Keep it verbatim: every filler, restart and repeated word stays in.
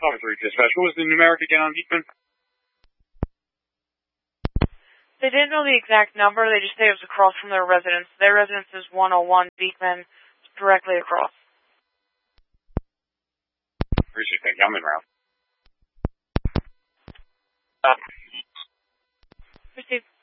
Officer three Dispatch. What was the numeric again on Beekman? They didn't know the exact number. They just said it was across from their residence. Their residence is one oh one Beekman, directly across. Appreciate that. I'm in route. Uh. Received.